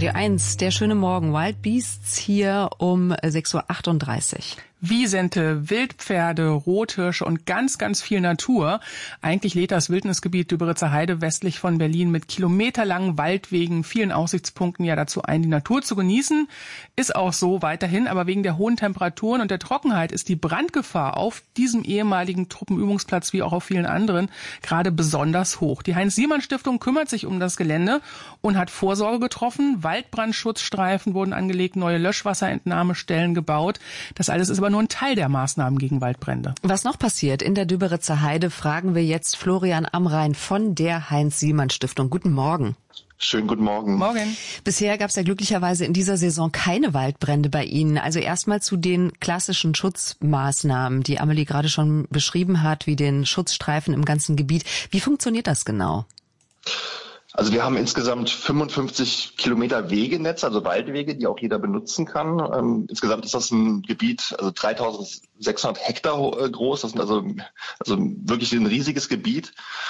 Radio 1, der schöne Morgen. Wild Beasts hier um 6:38 Uhr. Wiesente, Wildpferde, Rothirsche und ganz, ganz viel Natur. Eigentlich lädt das Wildnisgebiet Düberitzer Heide westlich von Berlin mit kilometerlangen Waldwegen, vielen Aussichtspunkten ja dazu ein, die Natur zu genießen. Ist auch so weiterhin, aber wegen der hohen Temperaturen und der Trockenheit ist die Brandgefahr auf diesem ehemaligen Truppenübungsplatz wie auch auf vielen anderen gerade besonders hoch. Die Heinz-Siemann-Stiftung kümmert sich um das Gelände und hat Vorsorge getroffen. Waldbrandschutzstreifen wurden angelegt, neue Löschwasserentnahmestellen gebaut. Das alles ist aber nur ein Teil der Maßnahmen gegen Waldbrände. Was noch passiert in der Düberitzer Heide, fragen wir jetzt Florian Amrain von der Heinz-Siemann-Stiftung. Guten Morgen. Schönen guten Morgen. Morgen. Bisher gab es ja glücklicherweise in dieser Saison keine Waldbrände bei Ihnen. Also erstmal zu den klassischen Schutzmaßnahmen, die Amelie gerade schon beschrieben hat, wie den Schutzstreifen im ganzen Gebiet. Wie funktioniert das genau? Also wir haben insgesamt 55 Kilometer Wegenetz, also Waldwege, die auch jeder benutzen kann. Insgesamt ist das ein Gebiet, also 3600 Hektar groß. Das sind also wirklich ein riesiges Gebiet.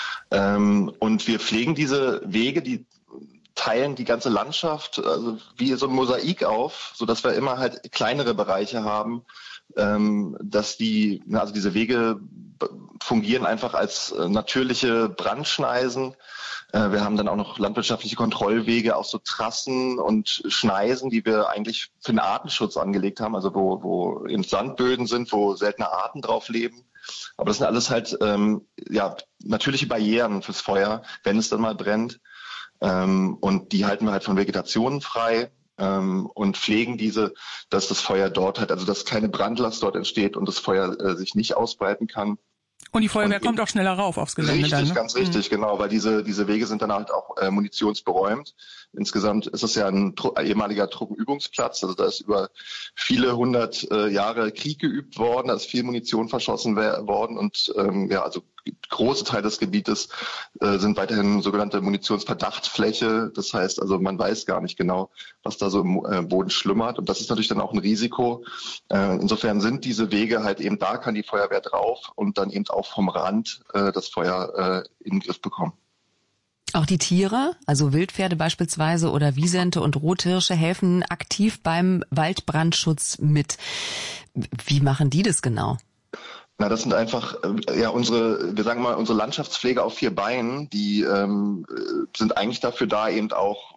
Und wir pflegen diese Wege, die teilen die ganze Landschaft also wie so ein Mosaik auf, sodass wir immer halt kleinere Bereiche haben, dass diese Wege fungieren einfach als natürliche Brandschneisen. Wir haben dann auch noch landwirtschaftliche Kontrollwege, auch so Trassen und Schneisen, die wir eigentlich für den Artenschutz angelegt haben, also wo eben Sandböden sind, wo seltene Arten drauf leben. Aber das sind alles halt natürliche Barrieren fürs Feuer, wenn es dann mal brennt. Und die halten wir halt von Vegetation frei und pflegen diese, dass das Feuer dort halt, also dass keine Brandlast dort entsteht und das Feuer sich nicht ausbreiten kann. Und die Feuerwehr kommt auch schneller rauf aufs Gelände. Richtig, dann, ne? Ganz richtig, genau, weil diese Wege sind dann halt auch munitionsberäumt. Insgesamt ist es ja ein ehemaliger Truppenübungsplatz, also da ist über viele hundert Jahre Krieg geübt worden, da ist viel Munition verschossen worden und große Teile des Gebietes sind weiterhin sogenannte Munitionsverdachtsfläche. Das heißt also, man weiß gar nicht genau, was da so im Boden schlummert. Und das ist natürlich dann auch ein Risiko. Insofern sind diese Wege halt eben, da kann die Feuerwehr drauf und dann eben auch vom Rand das Feuer in den Griff bekommen. Auch die Tiere, also Wildpferde beispielsweise oder Wiesente und Rothirsche, helfen aktiv beim Waldbrandschutz mit. Wie machen die das genau? Na, das sind einfach unsere Landschaftspflege auf 4 Beinen, die sind eigentlich dafür da, eben auch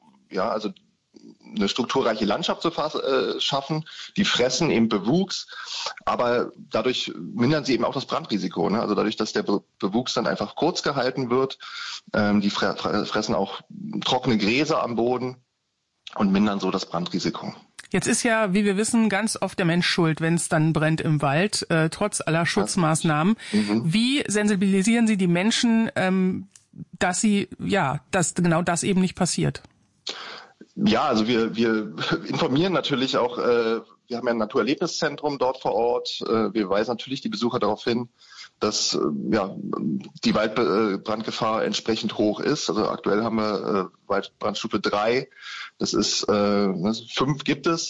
eine strukturreiche Landschaft zu schaffen. Die fressen eben Bewuchs, aber dadurch mindern sie eben auch das Brandrisiko. Ne? Also dadurch, dass der Bewuchs dann einfach kurz gehalten wird, die fressen auch trockene Gräser am Boden und mindern so das Brandrisiko. Jetzt ist ja, wie wir wissen, ganz oft der Mensch schuld, wenn es dann brennt im Wald, trotz aller Schutzmaßnahmen. Wie sensibilisieren Sie die Menschen, dass genau das eben nicht passiert? Ja, also wir informieren natürlich auch, wir haben ja ein Naturerlebniszentrum dort vor Ort. Wir weisen natürlich die Besucher darauf hin, dass die Waldbrandgefahr entsprechend hoch ist. Also aktuell haben wir Waldbrandstufe 3, das ist 5 gibt es.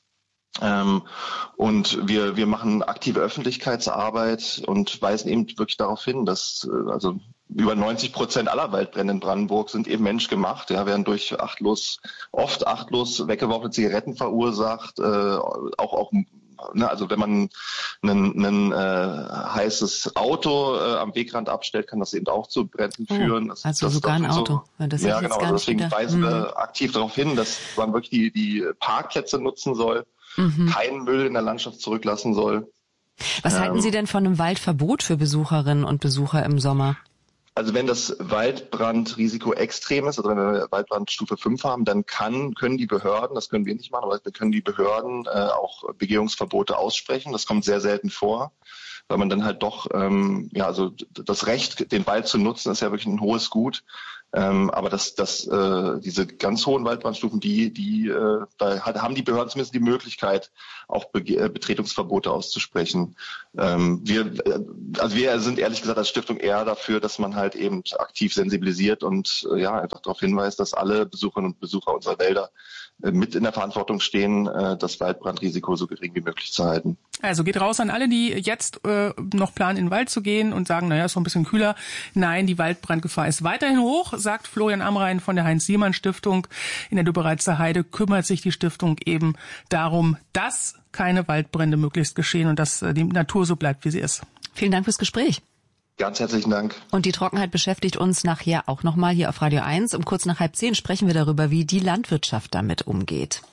Und wir machen aktive Öffentlichkeitsarbeit und weisen eben wirklich darauf hin, dass über 90% aller Waldbrände in Brandenburg sind eben menschgemacht, werden durch oft achtlos weggeworfene Zigaretten verursacht, also wenn man ein heißes Auto am Wegrand abstellt, kann das eben auch zu Bränden führen. Sogar ein Auto. Deswegen weisen wir aktiv darauf hin, dass man wirklich die Parkplätze nutzen soll, keinen Müll in der Landschaft zurücklassen soll. Was halten Sie denn von einem Waldverbot für Besucherinnen und Besucher im Sommer? Also wenn das Waldbrandrisiko extrem ist, also wenn wir Waldbrandstufe 5 haben, dann können die Behörden, das können wir nicht machen, aber können die Behörden auch Begehungsverbote aussprechen. Das kommt sehr selten vor, weil man dann halt doch, das Recht, den Wald zu nutzen, ist ja wirklich ein hohes Gut. Aber diese ganz hohen Waldbrandstufen, da haben die Behörden zumindest die Möglichkeit, auch Betretungsverbote auszusprechen. Wir sind ehrlich gesagt als Stiftung eher dafür, dass man halt eben aktiv sensibilisiert und einfach darauf hinweist, dass alle Besucherinnen und Besucher unserer Wälder mit in der Verantwortung stehen, das Waldbrandrisiko so gering wie möglich zu halten. Also geht raus an alle, die jetzt noch planen, in den Wald zu gehen und sagen, naja, ist noch ein bisschen kühler. Nein, die Waldbrandgefahr ist weiterhin hoch, sagt Florian Amrain von der Heinz-Siemann-Stiftung. In der Döberitzer Heide kümmert sich die Stiftung eben darum, dass keine Waldbrände möglichst geschehen und dass die Natur so bleibt, wie sie ist. Vielen Dank fürs Gespräch. Ganz herzlichen Dank. Und die Trockenheit beschäftigt uns nachher auch nochmal hier auf Radio 1. Um kurz nach 9:30 sprechen wir darüber, wie die Landwirtschaft damit umgeht.